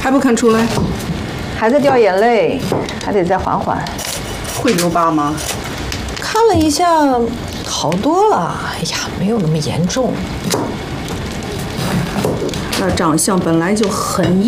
还不看出来？ 还在掉眼泪，还得再缓缓。 会留疤吗？ 看了一下，好多了。哎呀，没有那么严重。 那长相本来就很